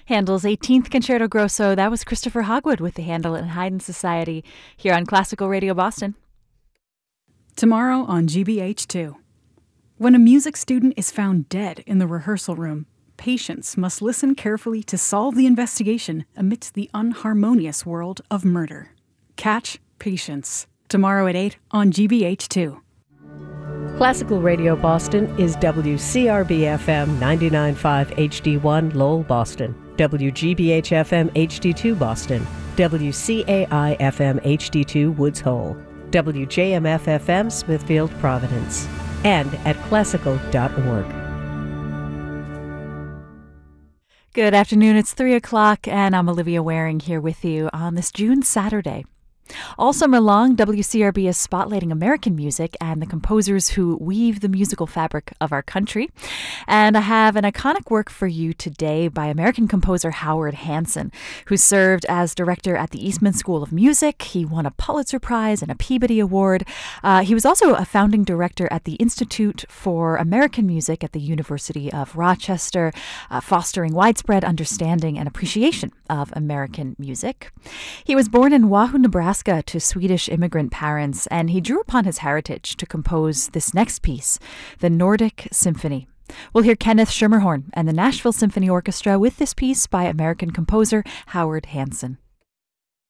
Handel's 18th Concerto Grosso, that was Christopher Hogwood with the Handel and Haydn Society here on Classical Radio Boston. Tomorrow on GBH2. When a music student is found dead in the rehearsal room, patients must listen carefully to solve the investigation amidst the unharmonious world of murder. Catch Patience, tomorrow at 8 on GBH2. Classical Radio Boston is WCRB-FM 99.5 HD1 Lowell, Boston, WGBH-FM HD2 Boston, WCAI-FM HD2 Woods Hole, WJMF-FM Smithfield, Providence, and at classical.org. Good afternoon, it's 3 o'clock, and I'm Olivia Waring here with you on this June Saturday. All summer long, WCRB is spotlighting American music and the composers who weave the musical fabric of our country. And I have an iconic work for you today by American composer Howard Hanson, who served as director at the Eastman School of Music. He won a Pulitzer Prize and a Peabody Award. He was also a founding director at the Institute for American Music at the University of Rochester, fostering widespread understanding and appreciation of American music. He was born in Wahoo, Nebraska, to Swedish immigrant parents, and he drew upon his heritage to compose this next piece, the Nordic Symphony. We'll hear Kenneth Schermerhorn and the Nashville Symphony Orchestra with this piece by American composer Howard Hanson.